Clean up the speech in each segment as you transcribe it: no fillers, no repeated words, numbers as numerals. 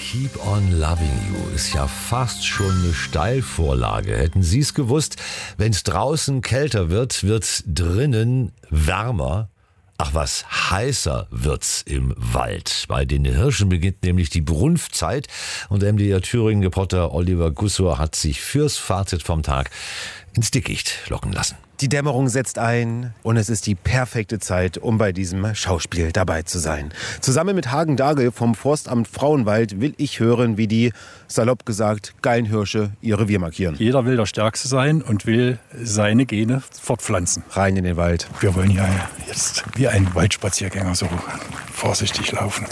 Keep on Loving You ist ja fast schon eine Steilvorlage. Hätten Sie es gewusst, wenn es draußen kälter wird, wird's drinnen wärmer. Ach was, heißer wird's im Wald. Bei den Hirschen beginnt nämlich die Brunftzeit und MDR Thüringen-Reporter Oliver Gussor hat sich fürs Fazit vom Tag ins Dickicht locken lassen. Die Dämmerung setzt ein und es ist die perfekte Zeit, um bei diesem Schauspiel dabei zu sein. Zusammen mit Hagen Dagel vom Forstamt Frauenwald will ich hören, wie die, salopp gesagt, geilen Hirsche ihr Revier markieren. Jeder will der Stärkste sein und will seine Gene fortpflanzen. Rein in den Wald. Wir wollen ja jetzt wie ein Waldspaziergänger so vorsichtig laufen.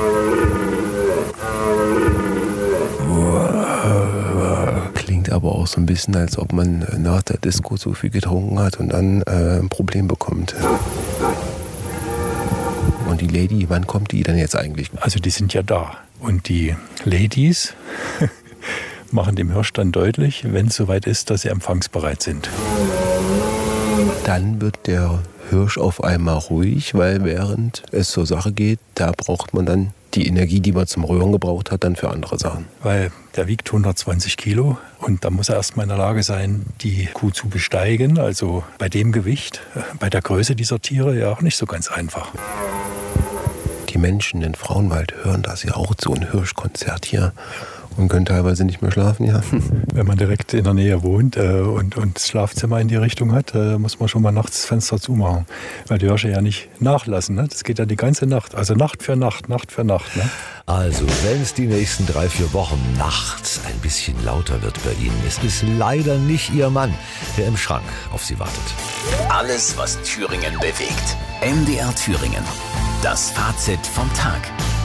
Klingt aber auch so ein bisschen, als ob man nach der Disco so viel getrunken hat und dann ein Problem bekommt. Und die Lady, wann kommt die denn jetzt eigentlich? Also die sind ja da. Und die Ladies machen dem Hirsch dann deutlich, wenn es soweit ist, dass sie empfangsbereit sind. Dann wird der Hirsch auf einmal ruhig, weil während es zur Sache geht, da braucht man dann die Energie, die man zum Röhren gebraucht hat, dann für andere Sachen. Weil der wiegt 120 Kilo und da muss er erstmal in der Lage sein, die Kuh zu besteigen. Also bei dem Gewicht, bei der Größe dieser Tiere ja auch nicht so ganz einfach. Die Menschen in Frauenwald hören das ja auch, so ein Hirschkonzert hier. Und können teilweise nicht mehr schlafen, ja. Wenn man direkt in der Nähe wohnt und das Schlafzimmer in die Richtung hat, muss man schon mal nachts das Fenster zumachen. Weil die Hirsche ja nicht nachlassen. Ne? Das geht ja die ganze Nacht. Also Nacht für Nacht, Nacht für Nacht. Ne? Also, wenn es die nächsten 3-4 Wochen nachts ein bisschen lauter wird bei Ihnen, es ist leider nicht Ihr Mann, der im Schrank auf Sie wartet. Alles, was Thüringen bewegt. MDR Thüringen. Das Fazit vom Tag.